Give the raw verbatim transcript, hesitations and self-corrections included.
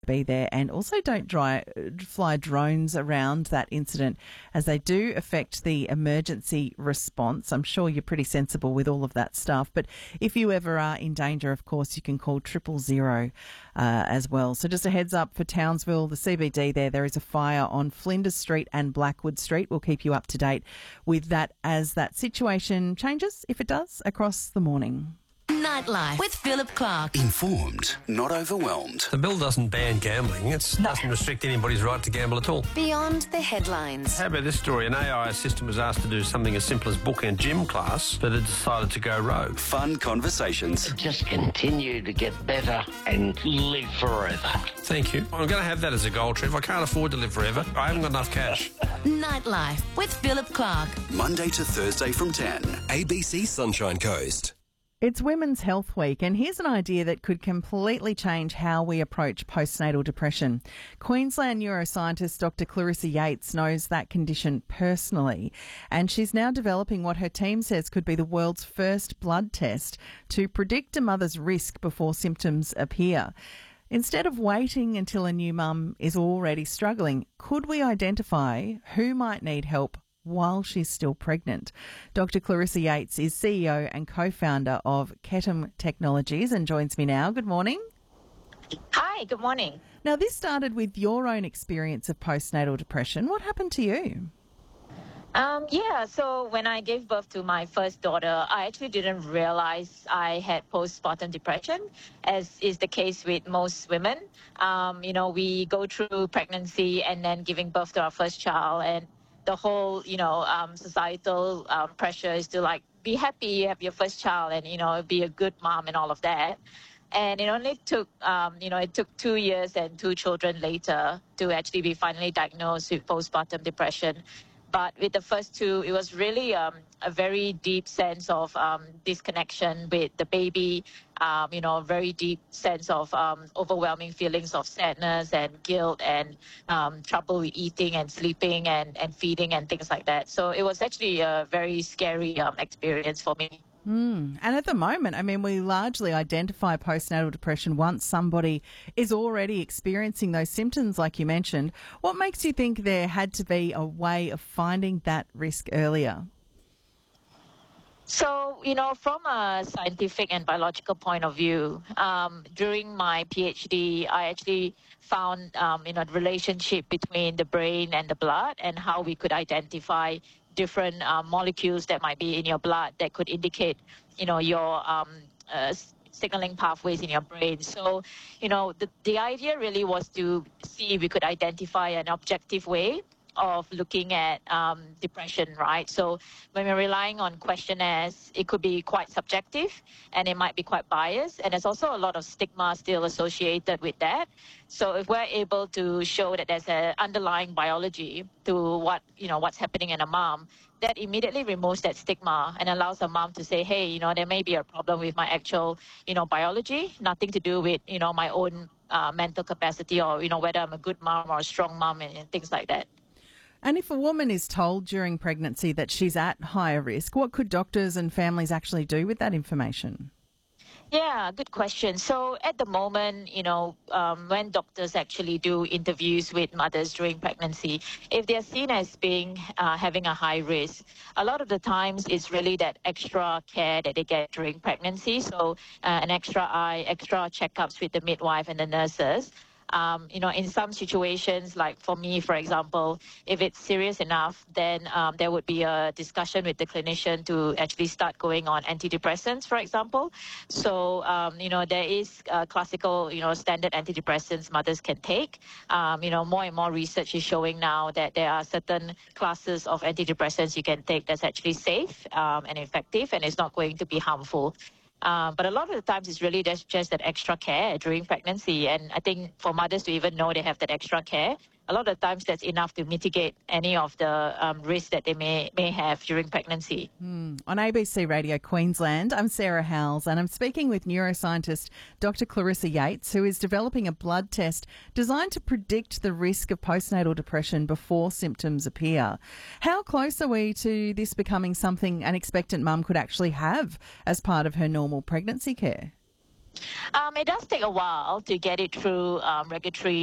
be there, and also don't dry, fly drones around that incident, as they do affect the emergency response. I'm sure you're pretty sensible with all of that stuff, but if you ever are in danger, of course, you can call triple zero uh, as well. So just a heads up for Townsville, the C B D there, there is a fire on Flinders Street and Blackwood Street. We'll keep you up to date with that as that situation changes, if it does, across the morning. Nightlife with Philip Clark. Informed, not overwhelmed. The bill doesn't ban gambling. It No. doesn't restrict anybody's right to gamble at all. Beyond the headlines. How about this story? An A I assistant was asked to do something as simple as book a gym class, but it decided to go rogue. Fun conversations. Just continue to get better and live forever. Thank you. I'm going to have that as a goal, Trev. I can't afford to live forever. I haven't got enough cash. Nightlife with Philip Clark. Monday to Thursday from ten. A B C Sunshine Coast. It's Women's Health Week, and here's an idea that could completely change how we approach postnatal depression. Queensland neuroscientist Doctor Clarissa Yates knows that condition personally, and she's now developing what her team says could be the world's first blood test to predict a mother's risk before symptoms appear. Instead of waiting until a new mum is already struggling, could we identify who might need help while she's still pregnant? Doctor Clarissa Yates is C E O and co-founder of Ketum Technologies and joins me now. Good morning. Hi, good morning. Now, this started with your own experience of postnatal depression. What happened to you? Um, yeah, so when I gave birth to my first daughter, I actually didn't realize I had postpartum depression, as is the case with most women. Um, you know, we go through pregnancy and then giving birth to our first child, and the whole, you know, um, societal um, pressure is to like be happy, have your first child, and you know, be a good mom and all of that. And it only took, um, you know, it took two years and two children later to actually be finally diagnosed with postpartum depression. But with the first two, it was really um, a very deep sense of um, disconnection with the baby, um, you know, a very deep sense of um, overwhelming feelings of sadness and guilt and um, trouble with eating and sleeping and, and feeding and things like that. So it was actually a very scary um, experience for me. Mm. And at the moment, I mean, we largely identify postnatal depression once somebody is already experiencing those symptoms, like you mentioned. What makes you think there had to be a way of finding that risk earlier? So, you know, from a scientific and biological point of view, um, during my PhD, I actually found, um, you know, the relationship between the brain and the blood and how we could identify different uh, molecules that might be in your blood that could indicate, you know, your um, uh, signaling pathways in your brain. So, you know, the, the idea really was to see if we could identify an objective way of looking at um, depression, right? So when we're relying on questionnaires, it could be quite subjective and it might be quite biased. And there's also a lot of stigma still associated with that. So if we're able to show that there's an underlying biology to what, you know, what's happening in a mom, that immediately removes that stigma and allows a mom to say, hey, you know, there may be a problem with my actual, you know, biology, nothing to do with, you know, my own uh, mental capacity or, you know, whether I'm a good mom or a strong mom and, and things like that. And if a woman is told during pregnancy that she's at higher risk, what could doctors and families actually do with that information? Yeah, good question. So at the moment, you know, um, when doctors actually do interviews with mothers during pregnancy, if they're seen as being uh, having a high risk, a lot of the times it's really that extra care that they get during pregnancy. So uh, an extra eye, extra checkups with the midwife and the nurses. Um, you know, in some situations, like for me, for example, if it's serious enough, then um, there would be a discussion with the clinician to actually start going on antidepressants, for example. So, um, you know, there is uh, classical, you know, standard antidepressants mothers can take. Um, you know, more and more research is showing now that there are certain classes of antidepressants you can take that's actually safe um, and effective, and it's not going to be harmful. Um, but a lot of the times it's really just, just that extra care during pregnancy. And I think for mothers to even know they have that extra care, a lot of the times that's enough to mitigate any of the um, risks that they may, may have during pregnancy. Mm. On A B C Radio Queensland, I'm Sarah Howells and I'm speaking with neuroscientist Doctor Clarissa Yates, who is developing a blood test designed to predict the risk of postnatal depression before symptoms appear. How close are we to this becoming something an expectant mum could actually have as part of her normal pregnancy care? Um, it does take a while to get it through um, regulatory